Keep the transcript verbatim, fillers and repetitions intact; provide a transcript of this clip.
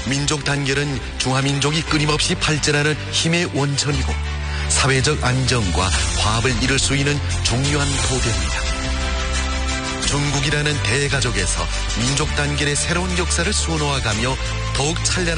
민족 단결은 중화민족이 끊임없이 발전하는 힘의 원천이고 사회적 안정과 화합을 이룰 수 있는 중요한 토대입니다. 중국이라는 대가족에서 민족 단결의 새로운 역사를 수놓아가며 더욱 찬란한